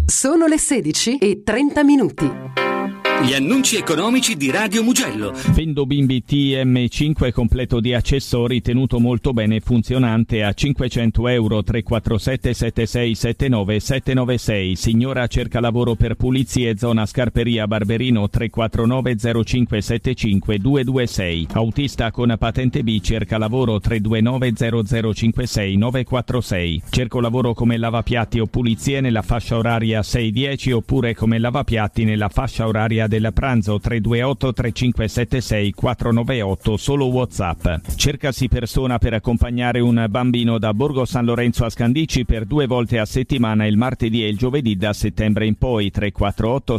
Sono le 16:30. Gli annunci economici di Radio Mugello. Vendo bimbi TM5 completo di accessori, tenuto molto bene, funzionante, a €500. 347 7679 796. Signora cerca lavoro per pulizie, zona Scarperia Barberino. 349 0575 226. Autista con patente B cerca lavoro. 329 0056 946. Cerco lavoro come lavapiatti o pulizie nella fascia oraria 6-10 oppure come lavapiatti nella fascia oraria del pranzo. 328 3576 498. Solo WhatsApp. Cercasi persona per accompagnare un bambino da Borgo San Lorenzo a Scandicci per 2 volte a settimana, il martedì e il giovedì da settembre in poi. 348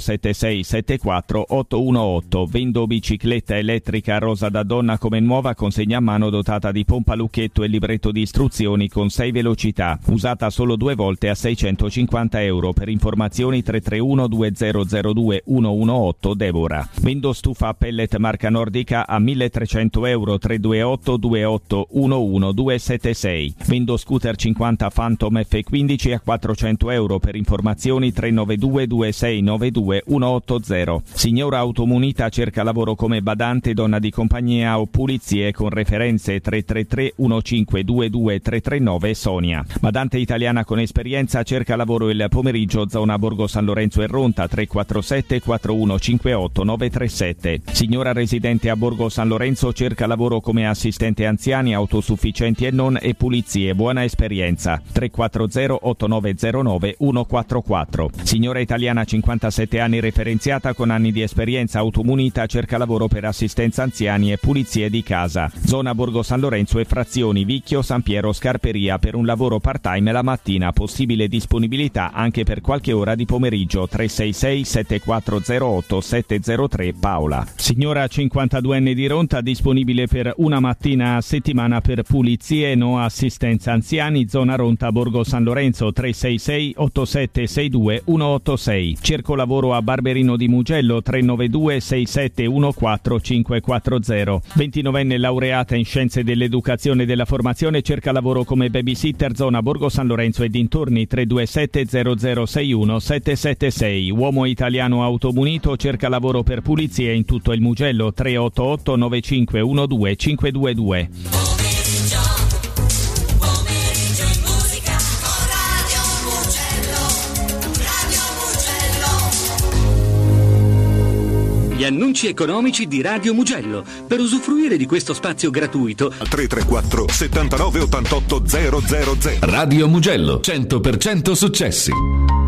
7674 818. Vendo bicicletta elettrica rosa da donna come nuova, consegna a mano dotata di pompa lucchetto e libretto di istruzioni con 6 velocità, usata solo 2 volte a €650. Per informazioni 331 2002 118. Deborah. Vendo stufa a pellet marca nordica a €1.300. 328 28 11 276. Vendo scooter 50 Phantom F15 a €400. Per informazioni 392 2692 180. Signora automunita cerca lavoro come badante, donna di compagnia o pulizie con referenze. 333 1522 339 Sonia. Badante italiana con esperienza cerca lavoro il pomeriggio, zona Borgo San Lorenzo e Ronta. 347 4158 937. Signora residente a Borgo San Lorenzo cerca lavoro come assistente anziani, autosufficienti e non e pulizie, buona esperienza. 340 8909 144. Signora italiana 57 anni referenziata con anni di esperienza, automunita, cerca lavoro per assistenza anziani e pulizie di casa. Zona Borgo San Lorenzo e frazioni Vicchio, San Piero, Scarperia, per un lavoro part-time la mattina, possibile disponibilità anche per qualche ora di pomeriggio. 366 7408 703 Paola. Signora 52enne di Ronta, disponibile per una mattina a settimana per pulizie e no assistenza anziani, zona Ronta Borgo San Lorenzo. 366 8762 186. Cerco lavoro a Barberino di Mugello. 392 6714 540. 29enne laureata in scienze dell'educazione e della formazione cerca lavoro come babysitter, zona Borgo San Lorenzo e dintorni. 327 0061 776. Uomo italiano automunito cerca lavoro per pulizie in tutto il Mugello. 388 9512 522. Pomeriggio in musica con Radio Mugello. Gli annunci economici di Radio Mugello. Per usufruire di questo spazio gratuito 334 79 88 000. Radio Mugello, 100% successi.